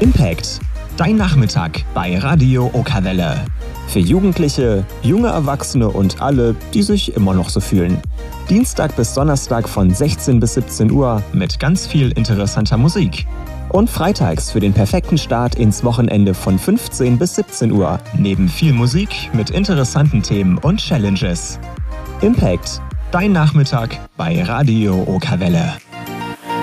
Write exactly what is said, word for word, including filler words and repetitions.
Impact. Dein Nachmittag bei Radio Okerwelle. Für Jugendliche, junge Erwachsene und alle, die sich immer noch so fühlen. Dienstag bis Donnerstag von sechzehn bis siebzehn Uhr mit ganz viel interessanter Musik. Und freitags für den perfekten Start ins Wochenende von fünfzehn bis siebzehn Uhr. Neben viel Musik mit interessanten Themen und Challenges. Impact. Dein Nachmittag bei Radio Okerwelle.